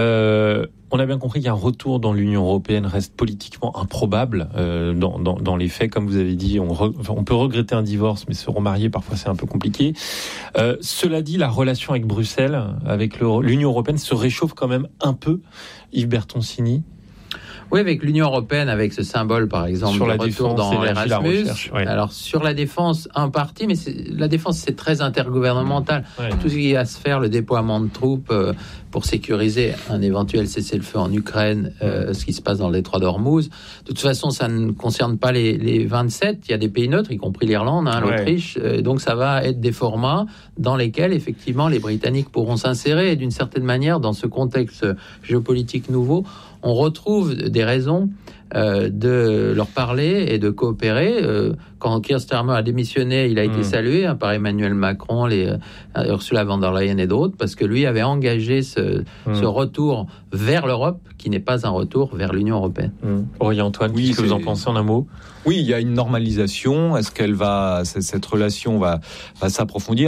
On a bien compris qu'un retour dans l'Union européenne reste politiquement improbable. Dans les faits, comme vous avez dit, on peut regretter un divorce, mais se remarier, parfois, c'est un peu compliqué. Cela dit, la relation avec Bruxelles, avec l'Union européenne, se réchauffe quand même un peu. Yves Bertoncini. Oui, avec l'Union européenne, avec ce symbole, par exemple, sur de la retour défense, dans l'Erasmus. Oui. Alors, sur la défense, un parti, mais la défense, c'est très intergouvernemental. Ouais. Tout ce qui a à se faire, le déploiement de troupes pour sécuriser un éventuel cessez-le-feu en Ukraine, ce qui se passe dans le détroit d'Ormuz. De toute façon, ça ne concerne pas les 27. Il y a des pays neutres, y compris l'Irlande, l'Autriche. Donc, ça va être des formats dans lesquels, effectivement, les Britanniques pourront s'insérer. Et d'une certaine manière, dans ce contexte géopolitique nouveau, on retrouve des raisons de leur parler et de coopérer. Quand Keir Starmer a démissionné, il a été salué par Emmanuel Macron, Ursula von der Leyen et d'autres, parce que lui avait engagé ce retour vers l'Europe, qui n'est pas un retour vers l'Union européenne. Aurélien Antoine, qu'est-ce que vous en pensez en un mot ? Oui, il y a une normalisation. Est-ce qu'elle cette relation va s'approfondir ?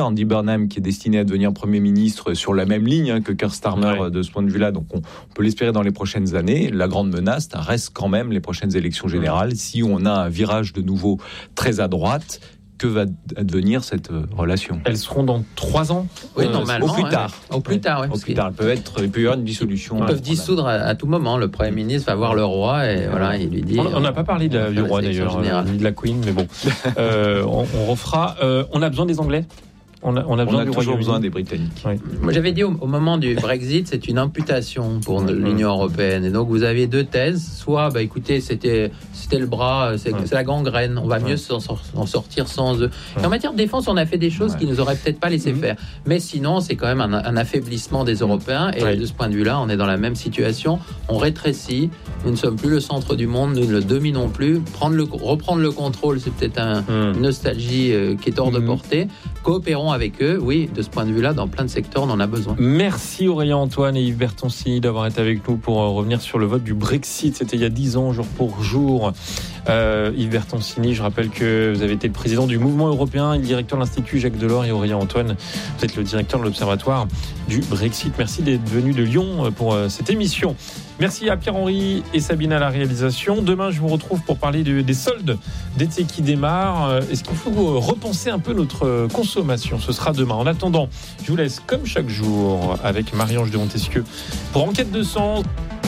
Andy Burnham, qui est destiné à devenir Premier ministre sur la même ligne que Keir Starmer de ce point de vue-là, donc on peut l'espérer dans les prochaines années. La grande menace reste quand même les prochaines élections générales. Si on a un virage de nouveau très à droite, que va advenir cette relation ? Elles seront dans 3 ans ? Oui, normalement. Au plus tard. Au plus tard, oui. Au plus tard. Il peut y avoir une dissolution. Ils peuvent dissoudre à tout moment. Le Premier ministre va voir le roi et voilà, il lui dit... On n'a pas parlé du roi d'ailleurs, ni de la Queen, mais bon. On refera. On a besoin des Anglais ? On a toujours besoin des Britanniques. Oui. Moi, j'avais dit au moment du Brexit, c'est une amputation pour l'Union européenne. Et donc, vous avez 2 thèses. Soit, écoutez, c'était le bras, c'est la gangrène. On va mieux s'en sortir sans eux. Et en matière de défense, on a fait des choses qui nous auraient peut-être pas laissé faire. Mais sinon, c'est quand même un affaiblissement des Européens. Et de ce point de vue-là, on est dans la même situation. On rétrécit. Nous ne sommes plus le centre du monde. Nous ne le dominons plus. Reprendre le contrôle, c'est peut-être une nostalgie qui est hors de portée. Coopérons avec eux, oui, de ce point de vue-là, dans plein de secteurs, on en a besoin. Merci Aurélien Antoine et Yves Bertoncini d'avoir été avec nous pour revenir sur le vote du Brexit. C'était il y a 10 ans, jour pour jour. Yves Bertoncini, je rappelle que vous avez été le président du Mouvement européen, le directeur de l'Institut Jacques Delors, et Aurélien Antoine, vous êtes le directeur de l'Observatoire du Brexit. Merci d'être venu de Lyon pour cette émission. Merci à Pierre-Henri et Sabine à la réalisation. Demain, je vous retrouve pour parler des soldes d'été qui démarrent. Est-ce qu'il faut repenser un peu notre consommation ? Ce sera demain. En attendant, je vous laisse comme chaque jour avec Marie-Ange de Montesquieu pour Enquête de Sens.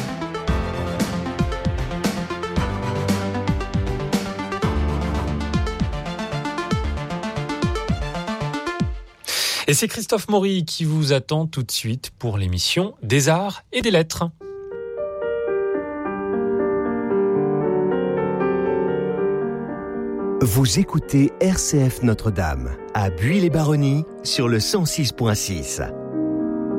Et c'est Christophe Maury qui vous attend tout de suite pour l'émission des Arts et des Lettres. Vous écoutez RCF Notre-Dame à Buis-les-Baronnies sur le 106.6.